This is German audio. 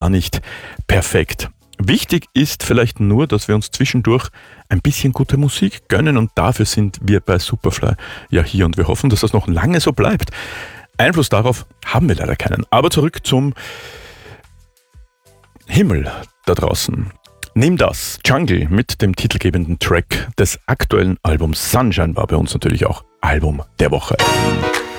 nicht perfekt. Wichtig ist vielleicht nur, dass wir uns zwischendurch ein bisschen gute Musik gönnen und dafür sind wir bei Superfly ja hier und wir hoffen, dass das noch lange so bleibt. Einfluss darauf haben wir leider keinen. Aber zurück zum Himmel da draußen. Nimm das, Jungle mit dem titelgebenden Track des aktuellen Albums Sunshine war bei uns natürlich auch Album der Woche.